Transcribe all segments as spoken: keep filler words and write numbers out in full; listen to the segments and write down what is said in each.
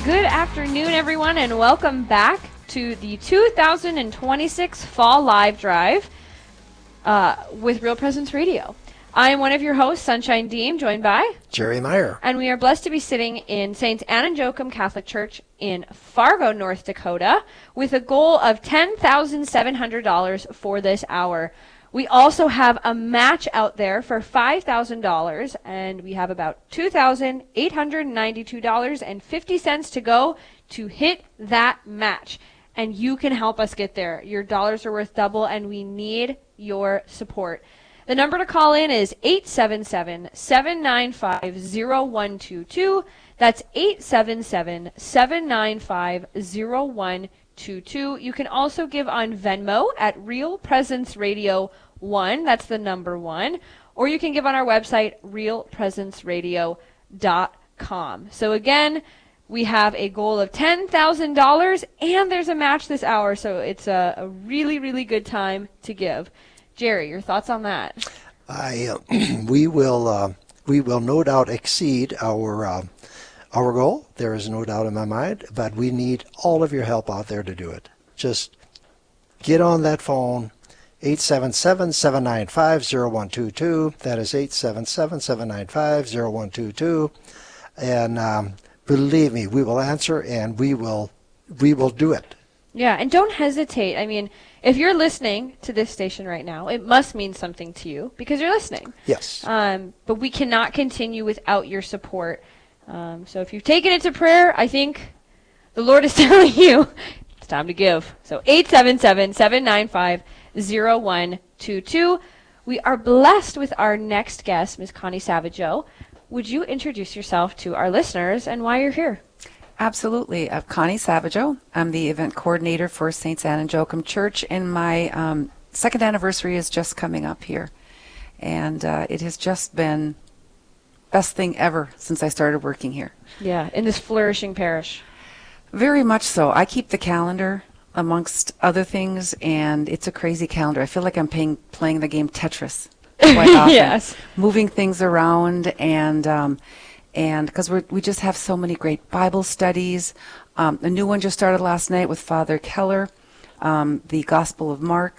Good afternoon, everyone, and welcome back to the two thousand twenty-six Fall Live Drive uh, with Real Presence Radio. I am one of your hosts, Sunshine Deem, joined by Jerry Meyer. And we are blessed to be sitting in Saint Anne and Joachim Catholic Church in Fargo, North Dakota, with a goal of ten thousand seven hundred dollars for this hour. We also have a match out there for five thousand dollars, and we have about two thousand eight hundred ninety-two dollars and fifty cents to go to hit that match. And you can help us get there. Your dollars are worth double, and we need your support. The number to call in is eight seven seven, seven nine five, zero one two two. That's eight seven seven, seven nine five, zero one two two. You can also give on Venmo at Real Presence Radio one. That's the number one. Or you can give on our website, real presence radio dot com. So again, we have a goal of ten thousand dollars, and there's a match this hour, so it's a, a really, really good time to give. Jerry, your thoughts on that? I uh, we will uh, we will no doubt exceed our uh, our goal. There is no doubt in my mind, but we need all of your help out there to do it. Just get on that phone, eight seven seven, seven nine five, zero one two two. That is eight seven seven, seven nine five, zero one two two, and um, believe me, we will answer, and we will we will do it. Yeah, and don't hesitate. I mean, if you're listening to this station right now, it must mean something to you because you're listening. Yes. Um, but we cannot continue without your support. Um, so if you've taken it to prayer, I think the Lord is telling you it's time to give. So eight seven seven, seven nine five, zero one two two. We are blessed with our next guest, Miz Connie Savageau. Would you introduce yourself to our listeners and why you're here? Absolutely. I'm Connie Savageau. I'm the event coordinator for Saint Anne and Joachim Church, and my um, second anniversary is just coming up here. And uh, it has just been best thing ever since I started working here. Yeah, in this flourishing parish. Very much so. I keep the calendar amongst other things, and it's a crazy calendar. I feel like I'm playing, playing the game Tetris quite often. Yes. Moving things around, and um, and because we we just have so many great Bible studies. Um, a new one just started last night with Father Keller, um, the Gospel of Mark,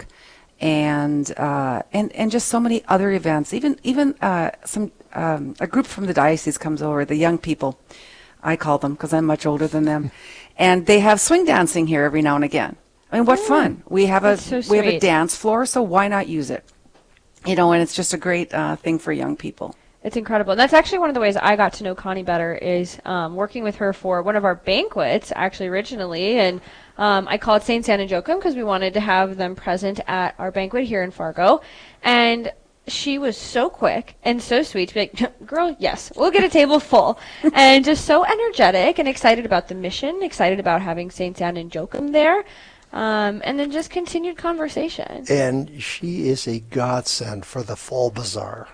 and uh, and and just so many other events. Even even uh, some um, a group from the diocese comes over. The young people, I call them because I'm much older than them, and they have swing dancing here every now and again. I mean, what Mm. fun! We have a That's so we have a sweet. dance floor, so why not use it? You know, and it's just a great uh, thing for young people. It's incredible. And that's actually one of the ways I got to know Connie better is um, working with her for one of our banquets, actually originally. And um, I called Saint Anne and Joachim because we wanted to have them present at our banquet here in Fargo. And she was so quick and so sweet to be like, girl, yes, we'll get a table full. And just so energetic and excited about the mission, excited about having Saint Anne and Joachim there. Um, and then just continued conversation. And she is a godsend for the Fall Bazaar.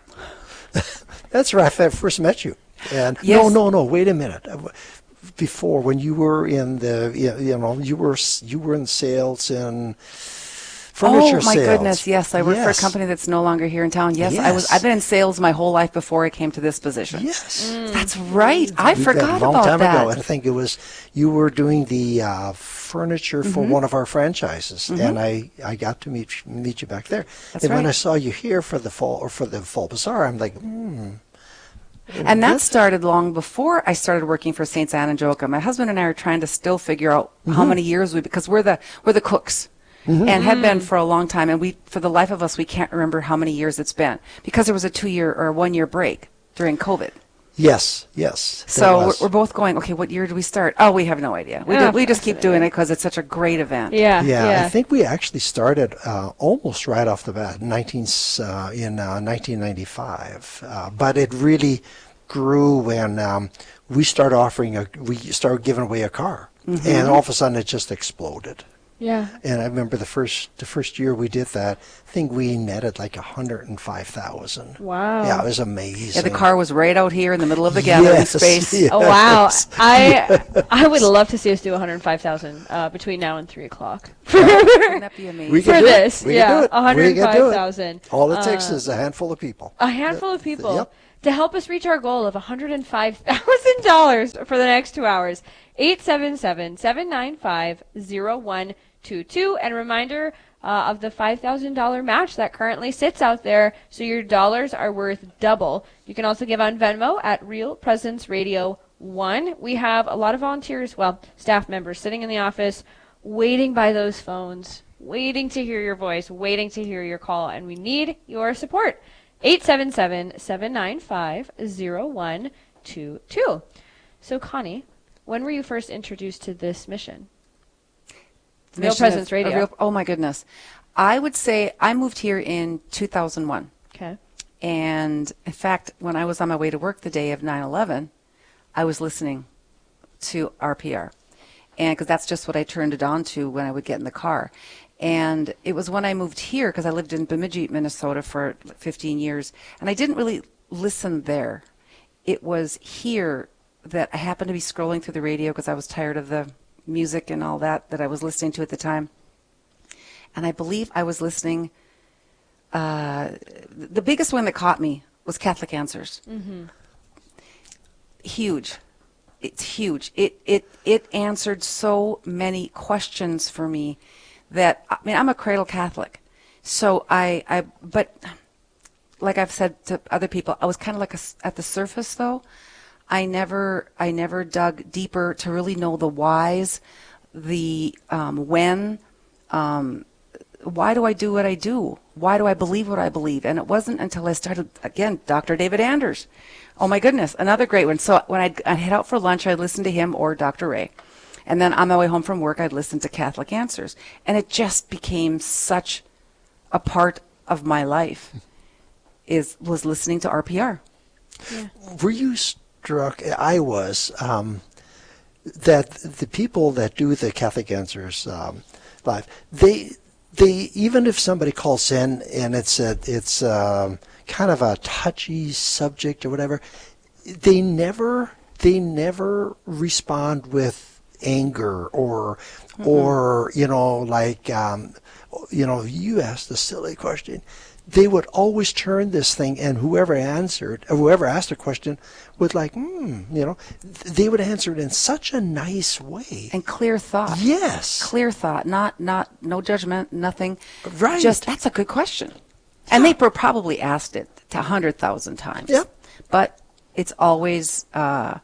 That's where I first met you. And Yes. no, no, no. Wait a minute. Before, when you were in the, you know, you were you were in sales and furniture oh my sales. goodness, yes, I work for a Yes. company that's no longer here in town. Yes, I was. Yes. I've been in sales my whole life before I came to this position. Yes. That's right. I We- forgot a long about time that. ago. And I think it was you were doing the uh, furniture for Mm-hmm. one of our franchises, and I, I got to meet meet you back there. That's and when right. I saw you here for the fall or for the Fall Bazaar, I'm like, hmm. And that started long before I started working for Saint Anne and Joachim. My husband and I are trying to still figure out how many years we, because we're the we're the cooks, and have been for a long time. And we, for the life of us, we can't remember how many years it's been because there was a two-year or a one-year break during COVID. Yes, yes. there So we're, was. we're both going, okay, what year did we start? Oh, we have no idea. We, Oh, do, we just keep doing fascinating. it because it's such a great event. Yeah, Yeah, yeah. I think we actually started uh, almost right off the bat, nineteen uh, in uh, nineteen ninety-five. Uh, but it really grew when um, we started offering a, we started giving away a car, and all of a sudden it just exploded. Yeah. And I remember the first the first year we did that, I think we netted like a hundred and five thousand. Wow. Yeah, it was amazing. Yeah, the car was right out here in the middle of the gathering Yes, space. yes. Oh wow! I I would love to see us do one hundred five thousand uh, between now and three o'clock Wouldn't that be amazing? We for can do it. this. We can yeah, do it. one We hundred can do five it. thousand. All it takes Uh, is a handful of people. A handful of people Yep. to help us reach our goal of one hundred five thousand dollars for the next two hours. eight seven seven, seven nine five, zero one two two. And a reminder uh, of the five thousand dollars match that currently sits out there, so your dollars are worth double. You can also give on Venmo at Real Presence Radio one. We have a lot of volunteers, well, staff members sitting in the office waiting by those phones, waiting to hear your voice, waiting to hear your call, and we need your support. eight seven seven, seven nine five, zero one two two. So, Connie, when were you first introduced to this mission? Real Mission Presence of- Radio. of Real- oh, my goodness. I would say I moved here in two thousand one. Okay. And, in fact, when I was on my way to work the day of nine eleven, I was listening to R P R. And because that's just what I turned it on to when I would get in the car. And it was when I moved here, because I lived in Bemidji, Minnesota for fifteen years, and I didn't really listen there. It was here that I happened to be scrolling through the radio because I was tired of the music and all that that I was listening to at the time. And I believe I was listening, uh, the biggest one that caught me was Catholic Answers. Mm-hmm. Huge. It's huge. It, it, it answered so many questions for me that, I mean, I'm a cradle Catholic. So I, I, but like I've said to other people, I was kind of like a, at the surface though. I never, I never dug deeper to really know the whys, the um, when, um, why do I do what I do? Why do I believe what I believe? And it wasn't until I started, again, Doctor David Anders. Oh my goodness, another great one. So when I'd, I'd head out for lunch, I'd listen to him or Doctor Ray. And then on my way home from work, I'd listen to Catholic Answers. And it just became such a part of my life, is was listening to R P R. Yeah. Were you struck? I was, um, that the people that do the Catholic Answers um, live, they, they even if somebody calls in and it's a, it's um, kind of a touchy subject or whatever, they never they never respond with anger or mm-hmm. or you know like um, you know you asked a silly question. They would always turn this thing, and whoever answered, or whoever asked a question, would like, hmm, you know, they would answer it in such a nice way and clear thought. Yes, clear thought, not not no judgment, nothing. Right. Just that's a good question, yeah. And they were probably asked it a hundred thousand times. Yep. But it's always uh,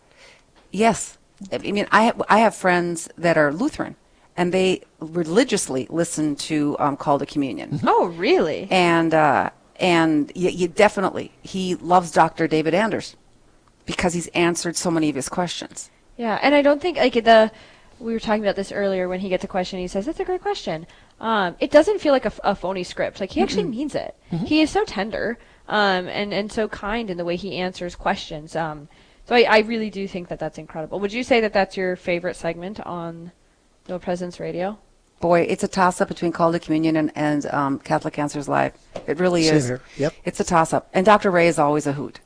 yes. I mean, I have, I have friends that are Lutheran, and they religiously listen to um, Call to Communion. Oh, really? And uh, and you, you definitely, he loves Doctor David Anders because he's answered so many of his questions. Yeah, and I don't think, like, the, we were talking about this earlier, when he gets a question, he says, that's a great question. Um, it doesn't feel like a, a phony script. Like, he actually mm-hmm. means it. Mm-hmm. He is so tender um, and, and so kind in the way he answers questions. Um, so I, I really do think that that's incredible. Would you say that that's your favorite segment on Real Presence Radio? Boy, it's a toss-up between Call to Communion and, and um, Catholic Answers Live. It really Same is. Here. Yep. It's a toss-up. And Doctor Ray is always a hoot.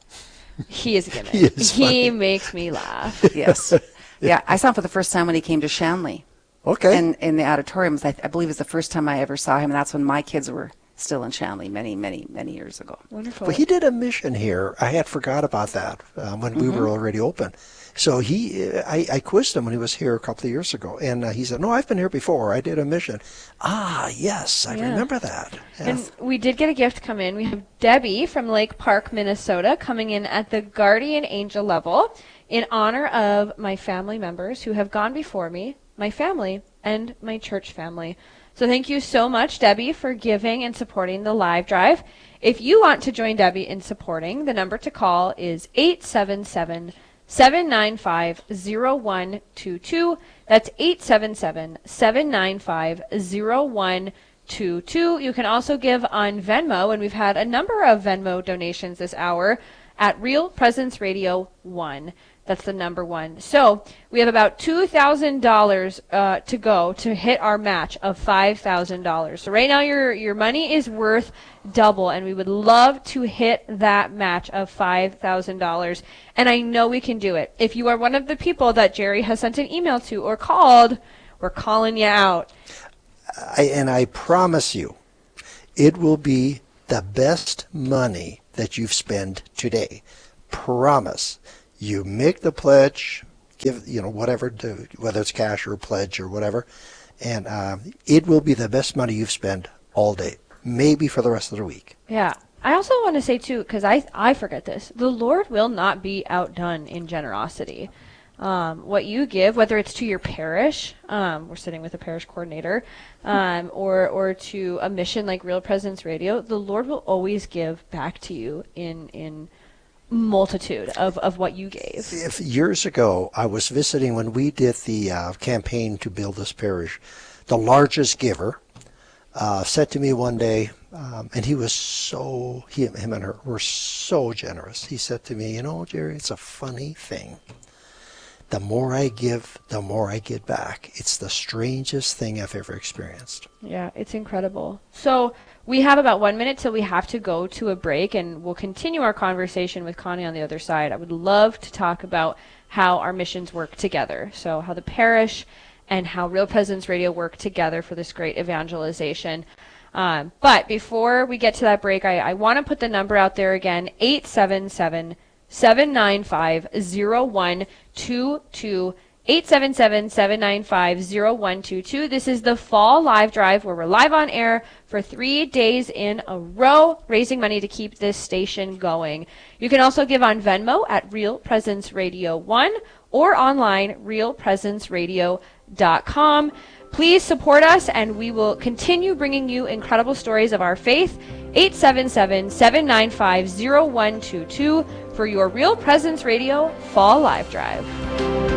He is a gimmick. He is He funny. makes me laugh. Yes. Yeah, I saw him for the first time when he came to Shanley. Okay. And in the auditoriums, I, I believe it was the first time I ever saw him, and that's when my kids were still in Shanley many, many, many years ago. Wonderful. Well, he did a mission here. I had forgot about that uh, when we Mm-hmm. were already open. So he, uh, I, I quizzed him when he was here a couple of years ago, and uh, he said, "No, I've been here before. I did a mission." Ah, yes, I Yeah. remember that. Yeah. And we did get a gift come in. We have Debbie from Lake Park, Minnesota, coming in at the Guardian Angel level in honor of my family members who have gone before me, my family, and my church family. So thank you so much, Debbie, for giving and supporting the live drive. If you want to join Debbie in supporting, the number to call is eight seven seven, seven nine five, zero one two two. That's eight seven seven, seven nine five, zero one two two. You can also give on Venmo, and we've had a number of Venmo donations this hour at Real Presence Radio one. That's the number one. So we have about two thousand dollars uh, to go to hit our match of five thousand dollars. So right now your your money is worth double, and we would love to hit that match of five thousand dollars. And I know we can do it. If you are one of the people that Jerry has sent an email to or called, we're calling you out. I, and I promise you, it will be the best money that you've spent today. promise. You make the pledge, give, you know, whatever, to, whether it's cash or pledge or whatever, and uh, it will be the best money you've spent all day, maybe for the rest of the week. Yeah. I also want to say, too, because I, I forget this, the Lord will not be outdone in generosity. Um, what you give, whether it's to your parish, um, we're sitting with a parish coordinator, um, or or to a mission like Real Presence Radio, the Lord will always give back to you in in multitude of, of what you gave. If years ago, I was visiting when we did the uh, campaign to build this parish, the largest giver uh, said to me one day, um, and he was so, he, him and her were so generous. He said to me, you know, Jerry, it's a funny thing. The more I give, the more I get back. It's the strangest thing I've ever experienced. Yeah, it's incredible. So we have about one minute till we have to go to a break, and we'll continue our conversation with Connie on the other side. I would love to talk about how our missions work together. So how the parish and how Real Presence Radio work together for this great evangelization. Um, but before we get to that break, I, I want to put the number out there again, eight seven seven, seven nine five, zero one two two, eight seven seven, seven nine five, zero one two two. This is the Fall Live Drive, where we're live on air for three days in a row, raising money to keep this station going. You can also give on Venmo at Real Presence Radio one or online, real presence radio dot com. Please support us, and we will continue bringing you incredible stories of our faith. eight seven seven, seven nine five, zero one two two for your Real Presence Radio Fall Live Drive.